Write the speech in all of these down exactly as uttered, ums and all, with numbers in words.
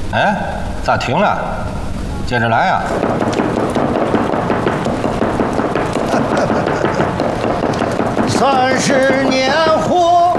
哎，咋停了？接着来呀！ 三十年河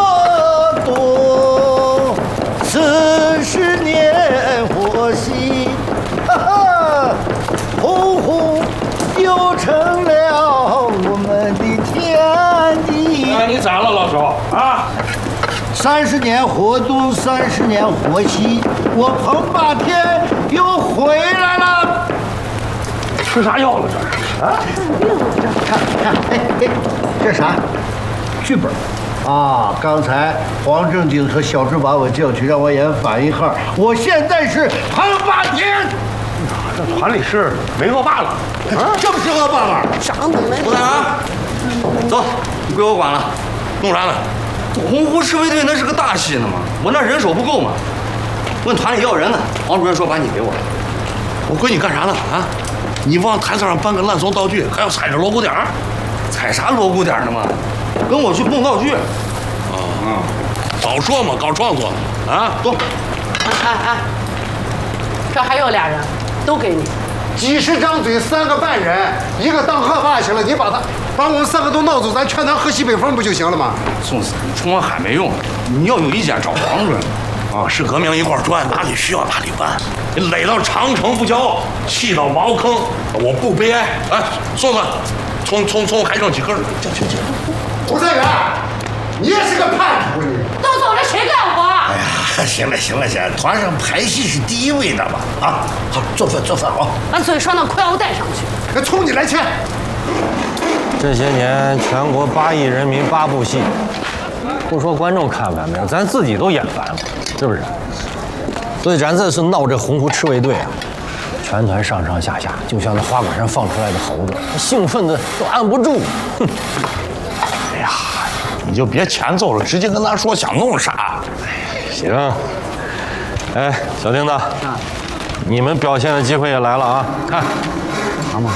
东，四十年河西，哈哈，洪湖就成了我们的天地。 哎，你咋了，老周啊？ 三十年河东，三十年河西，我彭霸天又回来了。 吃啥药了这是？啊？ 看看，哎哎，这啥？剧本。啊，刚才黄正经和小猪把我叫去，让我演反一号。我现在是彭霸天。 这团里是没恶霸了。 啊，这不是恶霸吗？ 啥能耐？ 吴大阳，走，你归我管了。 弄啥呢？ 洪湖赤卫队那是个大戏呢嘛，我那人手不够嘛。问团里要人呢，王主任说把你给我。 我归你干啥呢？啊？你往台子上搬个烂怂道具，还要踩着锣鼓点儿？ 踩啥锣鼓点呢嘛？跟我去蹦道具。 啊啊！早说嘛，搞创作啊！走。 哎哎哎，这还有俩人，都给你。 几十张嘴，三个半人，一个当恶霸去了，你把他把我们三个都闹走，咱全当河西北风不就行了吗？ 宋子，你冲我喊没用，你要有意见找王主任。 啊，是革命一块砖，哪里需要哪里搬。你垒到长城不交，砌到茅坑，我不悲哀。哎，宋子，葱葱葱还剩几根？去去去！ 吴三元，你也是个叛徒，你都走了，谁干活？ 哎呀，行了行了行了，团上排戏是第一位的嘛。啊，好，做饭做饭啊！ 把嘴拴到裤腰带上去。 冲你来钱！ 这些年全国八亿人民八部戏，不说观众看烦没有，咱自己都演烦了，是不是？所以咱这次闹这洪湖赤卫队啊，全团上上下下就像那花管上放出来的猴子，兴奋的都按不住。哼！ 哎呀，你就别前奏了，直接跟他说想弄啥。 行。哎，小丁子，你们表现的机会也来了啊！看， 啥嘛？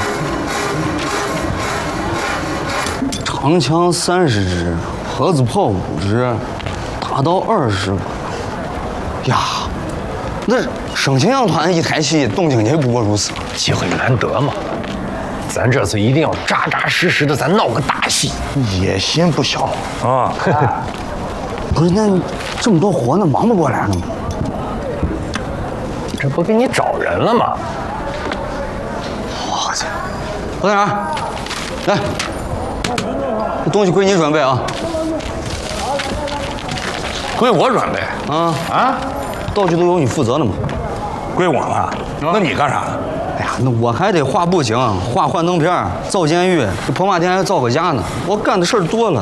长枪三十支，盒子炮五支，大刀二十把。呀，那省庆阳团一台戏动静也不过如此。 机会难得嘛，咱这次一定要扎扎实实的，咱闹个大戏。 野心不小啊！ 不是，那这么多活呢，忙不过来了吗？ 这不给你找人了吗？ 我去，何队长，来，这东西归你准备啊。 归我准备啊啊！ 道具都由你负责了嘛。 归我了，那你干啥呢？ 哎呀，那我还得画布景、画幻灯片、造监狱，这彭霸天还造个家呢。我干的事儿多了。